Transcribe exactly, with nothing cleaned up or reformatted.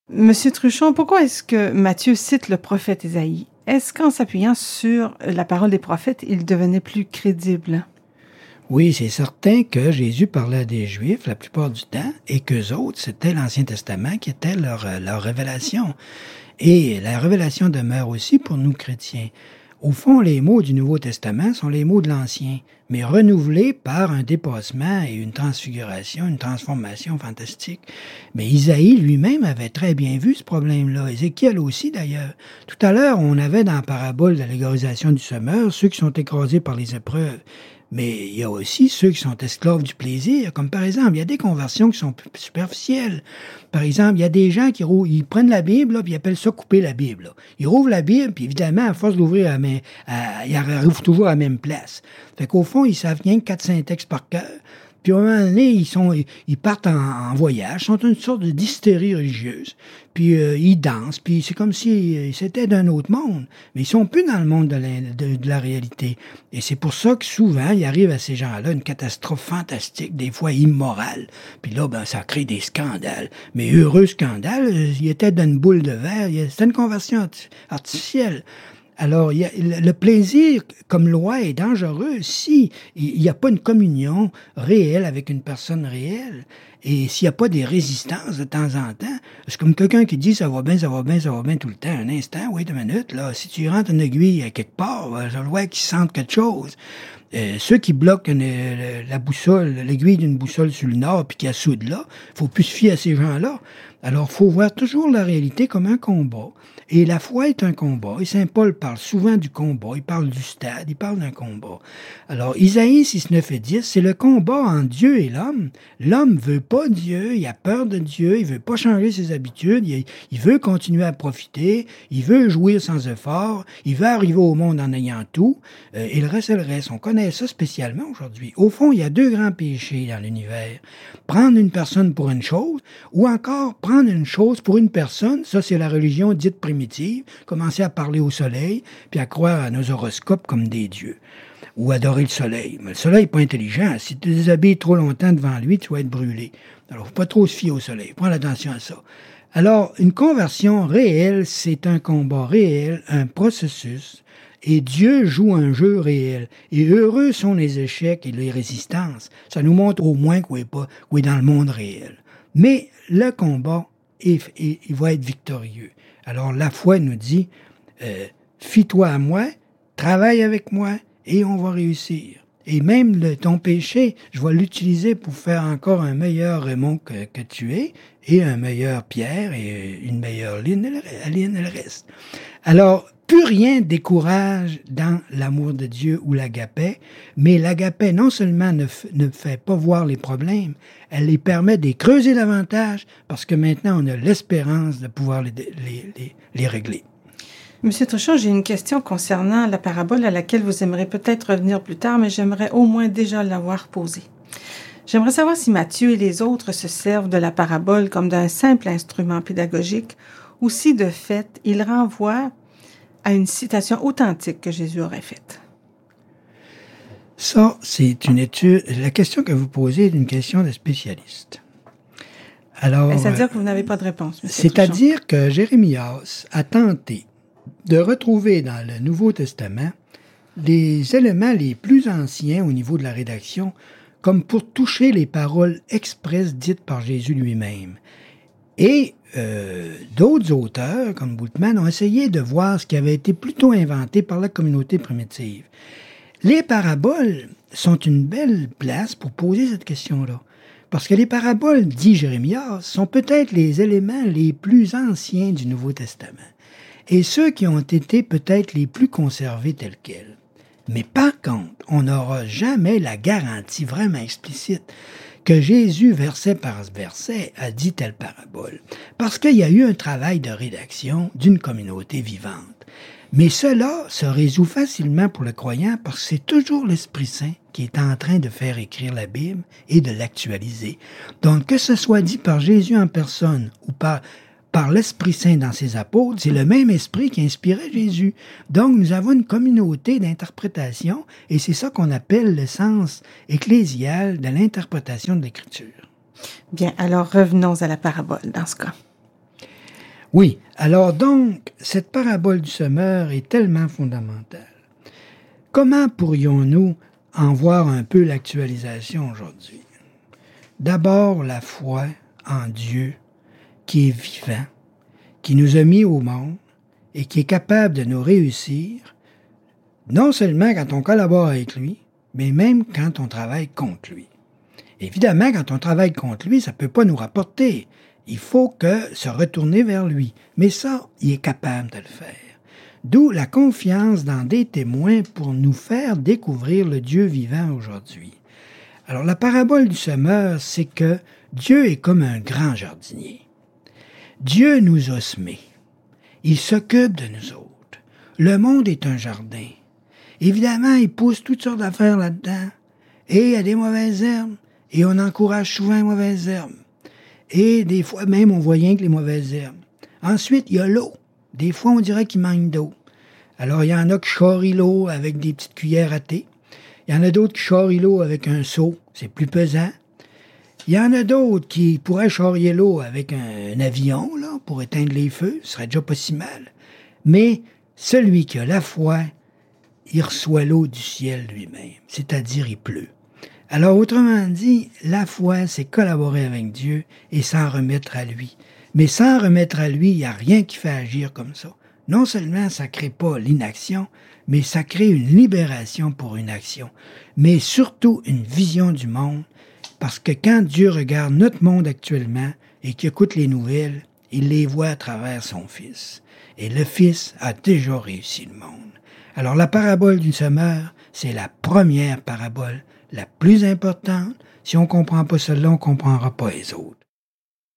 Monsieur Truchon, pourquoi est-ce que Matthieu cite le prophète Isaïe? Est-ce qu'en s'appuyant sur la parole des prophètes, il devenait plus crédible? Oui, c'est certain que Jésus parlait des Juifs la plupart du temps et qu'eux autres, c'était l'Ancien Testament qui était leur, leur révélation. Et la révélation demeure aussi pour nous chrétiens. Au fond, les mots du Nouveau Testament sont les mots de l'Ancien, mais renouvelés par un dépassement et une transfiguration, une transformation fantastique. Mais Isaïe lui-même avait très bien vu ce problème-là, Ézéchiel aussi d'ailleurs. Tout à l'heure, on avait dans la parabole de l'allégorisation du semeur ceux qui sont écrasés par les épreuves. Mais il y a aussi ceux qui sont esclaves du plaisir, comme par exemple, il y a des conversions qui sont superficielles. Par exemple, il y a des gens qui ils prennent la Bible, là, puis ils appellent ça couper la Bible. Là. Ils rouvrent la Bible, puis évidemment, à force d'ouvrir, à, à, ils arrivent toujours à la même place. Fait qu'au fond, ils savent rien que quatre cinq textes par cœur. Puis à un moment donné, ils, sont, ils partent en, en voyage, sont une sorte de d'hystérie religieuse. Puis euh, ils dansent, puis c'est comme si euh, c'était d'un autre monde. Mais ils sont plus dans le monde de la, de, de la réalité. Et c'est pour ça que souvent, il arrive à ces gens-là une catastrophe fantastique, des fois immorale. Puis là, ben, ça crée des scandales. Mais heureux scandale, il était dans une boule de verre, c'était une conversion artificielle. Alors, il y a, le plaisir comme loi est dangereux si il n'y a pas une communion réelle avec une personne réelle. Et s'il n'y a pas des résistances de temps en temps, c'est comme quelqu'un qui dit ça va bien, ça va bien, ça va bien tout le temps. Un instant, wait a minute, là, si tu rentres une aiguille à quelque part, je vois qu'ils sentent quelque chose. Euh, ceux qui bloquent une, la boussole, l'aiguille d'une boussole sur le nord, puis qui assoudent là, faut plus se fier à ces gens-là. Alors, faut voir toujours la réalité comme un combat. Et la foi est un combat. Et Saint Paul parle souvent du combat. Il parle du stade. Il parle d'un combat. Alors, Isaïe six, neuf et dix, c'est le combat entre Dieu et l'homme. L'homme veut pas Dieu. Il a peur de Dieu. Il veut pas changer ses habitudes. Il, il veut continuer à profiter. Il veut jouir sans effort. Il veut arriver au monde en ayant tout. Euh, et le reste, c'est le reste. On connaît ça spécialement aujourd'hui. Au fond, il y a deux grands péchés dans l'univers. Prendre une personne pour une chose, ou encore prendre une chose pour une personne. Ça, c'est la religion dite primitive. Commencer à parler au soleil, puis à croire à nos horoscopes comme des dieux, ou adorer le soleil. Mais le soleil n'est pas intelligent. Si tu te déshabilles trop longtemps devant lui, tu vas être brûlé. Alors, faut pas trop se fier au soleil. Prends attention à ça. Alors, une conversion réelle, c'est un combat réel, un processus, et Dieu joue un jeu réel. Et heureux sont les échecs et les résistances. Ça nous montre au moins qu'on est pas, qu'on est dans le monde réel. Mais le combat, est, est, il va être victorieux. Alors, la foi nous dit, euh, fie-toi à moi, travaille avec moi, et on va réussir. Et même le, ton péché, je vais l'utiliser pour faire encore un meilleur Raymond que, que tu es, et un meilleur Pierre, et une meilleure Aline, Aline et le reste. Alors, plus rien décourage dans l'amour de Dieu ou l'agapé, mais l'agapé non seulement ne, f- ne fait pas voir les problèmes, elle les permet de les creuser davantage parce que maintenant on a l'espérance de pouvoir les, les, les, les régler. Monsieur Truchon, j'ai une question concernant la parabole à laquelle vous aimeriez peut-être revenir plus tard, mais j'aimerais au moins déjà l'avoir posée. J'aimerais savoir si Matthieu et les autres se servent de la parabole comme d'un simple instrument pédagogique ou si de fait ils renvoient à une citation authentique que Jésus aurait faite. Ça, c'est une étude. La question que vous posez est une question de spécialiste. Alors, c'est-à-dire que vous n'avez pas de réponse, M. C'est-à-dire que Jérémias a tenté de retrouver dans le Nouveau Testament les éléments les plus anciens au niveau de la rédaction, comme pour toucher les paroles expresses dites par Jésus lui-même. Et euh, d'autres auteurs, comme Bultmann, ont essayé de voir ce qui avait été plutôt inventé par la communauté primitive. Les paraboles sont une belle place pour poser cette question-là. Parce que les paraboles, dit Jérémias, sont peut-être les éléments les plus anciens du Nouveau Testament. Et ceux qui ont été peut-être les plus conservés tels quels. Mais par contre, on n'aura jamais la garantie vraiment explicite que Jésus, verset par verset, a dit telle parabole. Parce qu'il y a eu un travail de rédaction d'une communauté vivante. Mais cela se résout facilement pour le croyant parce que c'est toujours l'Esprit Saint qui est en train de faire écrire la Bible et de l'actualiser. Donc, que ce soit dit par Jésus en personne ou par, par l'Esprit Saint dans ses apôtres, c'est le même Esprit qui inspirait Jésus. Donc, nous avons une communauté d'interprétation et c'est ça qu'on appelle le sens ecclésial de l'interprétation de l'Écriture. Bien, alors revenons à la parabole dans ce cas. Oui, alors donc, cette parabole du semeur est tellement fondamentale. Comment pourrions-nous en voir un peu l'actualisation aujourd'hui? D'abord, la foi en Dieu, qui est vivant, qui nous a mis au monde et qui est capable de nous réussir, non seulement quand on collabore avec lui, mais même quand on travaille contre lui. Évidemment, quand on travaille contre lui, ça ne peut pas nous rapporter. Il faut que se retourner vers lui. Mais ça, il est capable de le faire. D'où la confiance dans des témoins pour nous faire découvrir le Dieu vivant aujourd'hui. Alors, la parabole du semeur, c'est que Dieu est comme un grand jardinier. Dieu nous a semés. Il s'occupe de nous autres. Le monde est un jardin. Évidemment, il pousse toutes sortes d'affaires là-dedans. Et il y a des mauvaises herbes. Et on encourage souvent les mauvaises herbes. Et des fois même, on voit rien que les mauvaises herbes. Ensuite, il y a l'eau. Des fois, on dirait qu'il manque d'eau. Alors, il y en a qui charrient l'eau avec des petites cuillères à thé. Il y en a d'autres qui charrient l'eau avec un seau. C'est plus pesant. Il y en a d'autres qui pourraient charrier l'eau avec un, un avion, là, pour éteindre les feux. Ce serait déjà pas si mal. Mais celui qui a la foi, il reçoit l'eau du ciel lui-même. C'est-à-dire, il pleut. Alors, autrement dit, la foi, c'est collaborer avec Dieu et s'en remettre à lui. Mais sans remettre à lui, il n'y a rien qui fait agir comme ça. Non seulement ça ne crée pas l'inaction, mais ça crée une libération pour une action. Mais surtout une vision du monde, parce que quand Dieu regarde notre monde actuellement et qu'il écoute les nouvelles, il les voit à travers son Fils. Et le Fils a déjà réussi le monde. Alors, la parabole du semeur, c'est la première parabole, la plus importante. Si on ne comprend pas celle-là, on ne comprendra pas les autres.